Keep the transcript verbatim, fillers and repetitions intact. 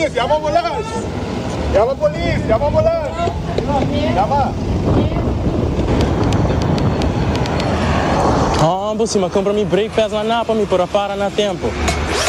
polícia, chama a ambulância. Chama a polícia, chama a ambulância. Chama. Ah, busi, mas compra-me break fast lá na para me para para na tempo.